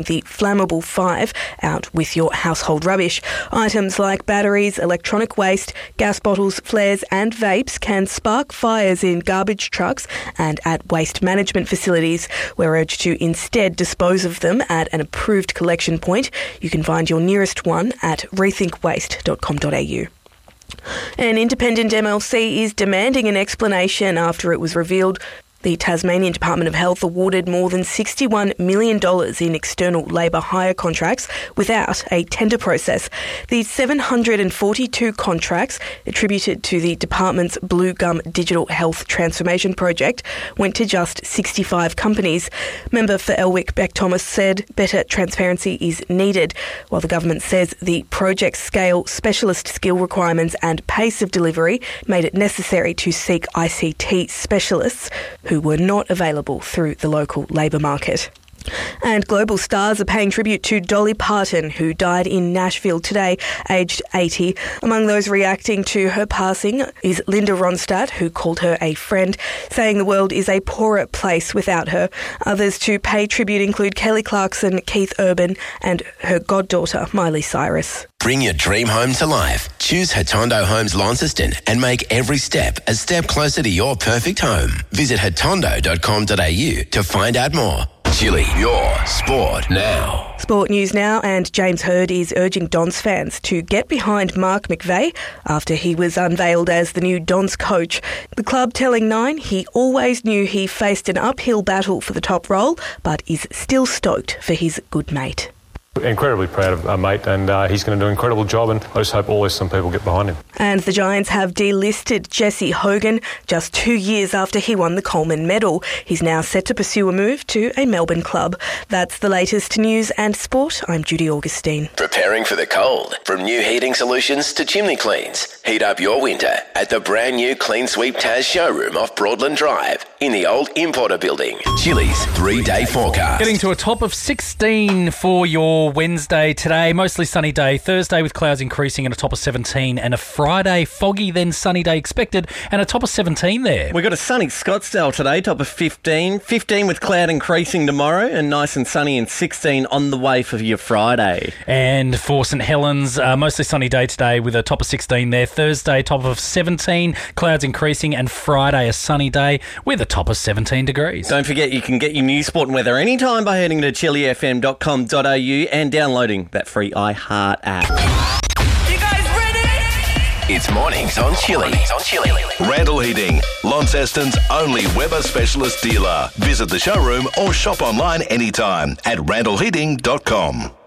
the Flammable 5 out with your household rubbish. Items like batteries, electronic waste, gas bottles, flares and vapes can spark fires in garbage trucks and at waste management facilities. We're urged to instead dispose of them at an approved collection point. You can find your nearest one at rethinkwaste.com.au. An independent MLC is demanding an explanation after it was revealed the Tasmanian Department of Health awarded more than $61 million in external labour hire contracts without a tender process. These 742 contracts, attributed to the department's Blue Gum Digital Health Transformation Project, went to just 65 companies. Member for Elwick, Beck Thomas, said better transparency is needed, while the government says the project scale, specialist skill requirements and pace of delivery made it necessary to seek ICT specialists who were not available through the local labour market. And global stars are paying tribute to Dolly Parton, who died in Nashville today, aged 80. Among those reacting to her passing is Linda Ronstadt, who called her a friend, saying the world is a poorer place without her. Others to pay tribute include Kelly Clarkson, Keith Urban and her goddaughter, Miley Cyrus. Bring your dream home to life. Choose Hatondo Homes Launceston and make every step a step closer to your perfect home. Visit hatondo.com.au to find out more. Chili, your sport now. Sport news now, and James Hird is urging Dons fans to get behind Mark McVeigh after he was unveiled as the new Dons coach. The club telling Nine he always knew he faced an uphill battle for the top role, but is still stoked for his good mate. Incredibly proud of our mate, and he's going to do an incredible job, and I just hope always some people get behind him. And the Giants have delisted Jesse Hogan just 2 years after he won the Coleman Medal. He's now set to pursue a move to a Melbourne club. That's the latest news and sport. I'm Judy Augustine. Preparing for the cold. From new heating solutions to chimney cleans. Heat up your winter at the brand new Clean Sweep Taz showroom off Broadland Drive in the old Importer building. Chili's 3-day forecast. Getting to a top of 16 for your Wednesday today. Mostly sunny day. Thursday with clouds increasing and a top of 17. And a Friday foggy then sunny day expected and a top of 17 there. We've got a sunny Scottsdale today, top of 15. 15 with cloud increasing tomorrow and nice and sunny, and 16 on the way for your Friday. And for St Helens, mostly sunny day today with a top of 16 there. Thursday, top of 17. Clouds increasing, and Friday a sunny day with a top of 17 degrees. Don't forget you can get your news, sport and weather anytime by heading to chilifm.com.au and downloading that free iHeart app. You guys ready? It's mornings on Chili. Randall Heating, Launceston's only Weber specialist dealer. Visit the showroom or shop online anytime at randallheating.com.